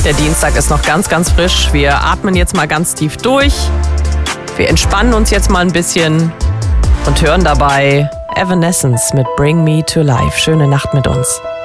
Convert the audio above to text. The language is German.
Der Dienstag ist noch ganz, ganz frisch. Wir atmen jetzt mal ganz tief durch. Wir entspannen uns jetzt mal ein bisschen und hören dabei Evanescence mit Bring Me to Life. Schöne Nacht mit uns.